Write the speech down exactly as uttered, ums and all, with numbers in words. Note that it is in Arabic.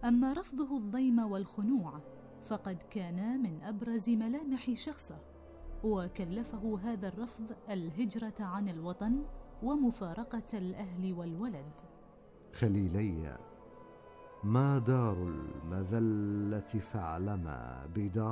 أما رفضه الضيم والخنوع فقد كانا من أبرز ملامح شخصه، وكلفه هذا الرفض الهجرة عن الوطن ومفارقة الأهل والولد. خليلي، ما دار المذلة فاعلما بدار